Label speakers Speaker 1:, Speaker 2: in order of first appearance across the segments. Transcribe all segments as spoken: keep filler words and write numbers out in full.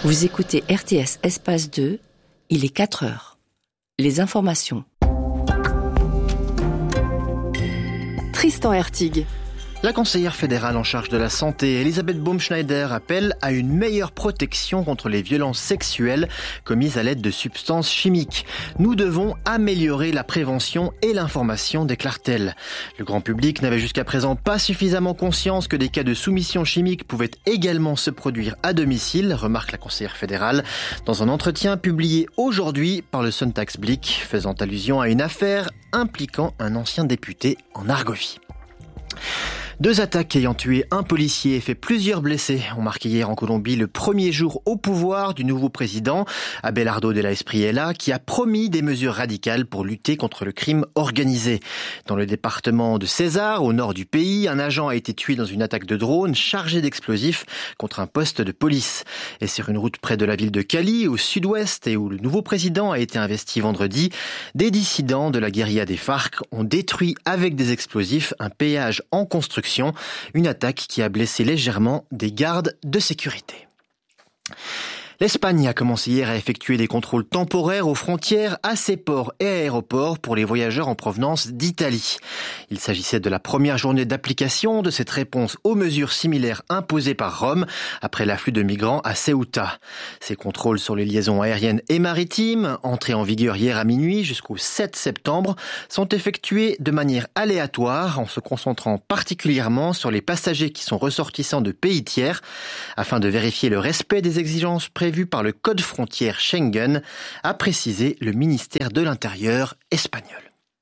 Speaker 1: Vous écoutez R T S Espace deux, il est quatre heures. Les informations.
Speaker 2: Tristan Hertig.
Speaker 3: La conseillère fédérale en charge de la santé, Elisabeth Baumschneider, appelle à une meilleure protection contre les violences sexuelles commises à l'aide de substances chimiques. Nous devons améliorer la prévention et l'information, déclare-t-elle. Le grand public n'avait jusqu'à présent pas suffisamment conscience que des cas de soumission chimique pouvaient également se produire à domicile, remarque la conseillère fédérale, dans un entretien publié aujourd'hui par le Sonntagsblick, faisant allusion à une affaire impliquant un ancien député en Argovie. Deux attaques ayant tué un policier et fait plusieurs blessés ont marqué hier en Colombie le premier jour au pouvoir du nouveau président, Abelardo de la Espriella, qui a promis des mesures radicales pour lutter contre le crime organisé. Dans le département de César, au nord du pays, un agent a été tué dans une attaque de drone chargée d'explosifs contre un poste de police. Et sur une route près de la ville de Cali, au sud-ouest, et où le nouveau président a été investi vendredi, des dissidents de la guérilla des FARC ont détruit avec des explosifs un péage en construction. Une attaque qui a blessé légèrement des gardes de sécurité. L'Espagne a commencé hier à effectuer des contrôles temporaires aux frontières à ses ports et aéroports pour les voyageurs en provenance d'Italie. Il s'agissait de la première journée d'application de cette réponse aux mesures similaires imposées par Rome après l'afflux de migrants à Ceuta. Ces contrôles sur les liaisons aériennes et maritimes, entrés en vigueur hier à minuit jusqu'au sept septembre, sont effectués de manière aléatoire en se concentrant particulièrement sur les passagers qui sont ressortissants de pays tiers afin de vérifier le respect des exigences prévu par le Code frontière Schengen, a précisé le ministère de l'Intérieur espagnol.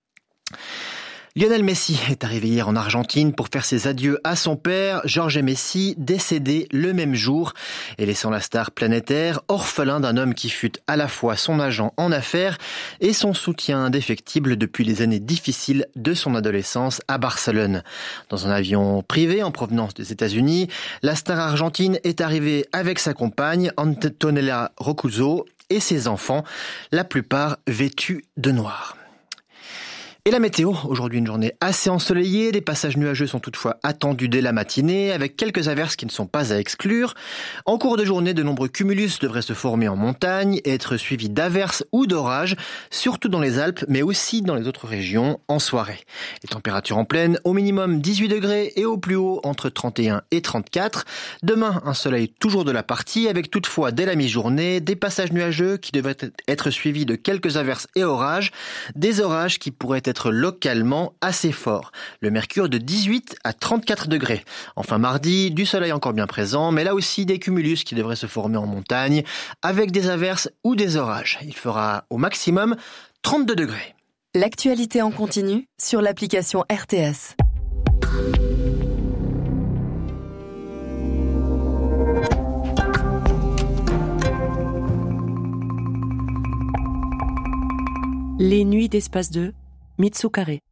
Speaker 3: Lionel Messi est arrivé hier en Argentine pour faire ses adieux à son père, Jorge Messi, décédé le même jour et laissant la star planétaire orphelin d'un homme qui fut à la fois son agent en affaires et son soutien indéfectible depuis les années difficiles de son adolescence à Barcelone. Dans un avion privé en provenance des États-Unis, la star argentine est arrivée avec sa compagne Antonella Roccuzzo et ses enfants, la plupart vêtus de noir. Et la météo, aujourd'hui une journée assez ensoleillée, des passages nuageux sont toutefois attendus dès la matinée, avec quelques averses qui ne sont pas à exclure. En cours de journée, de nombreux cumulus devraient se former en montagne et être suivis d'averses ou d'orages, surtout dans les Alpes, mais aussi dans les autres régions en soirée. Les températures en pleine, au minimum dix-huit degrés et au plus haut entre trente et un et trente-quatre. Demain, un soleil toujours de la partie, avec toutefois dès la mi-journée, des passages nuageux qui devraient être suivis de quelques averses et orages, des orages qui pourraient être être localement assez fort. Le mercure de dix-huit à trente-quatre degrés. Enfin mardi, du soleil encore bien présent, mais là aussi des cumulus qui devraient se former en montagne, avec des averses ou des orages. Il fera au maximum trente-deux degrés.
Speaker 2: L'actualité en continu sur l'application R T S.
Speaker 1: Les nuits d'Espace deux, Mitsukare.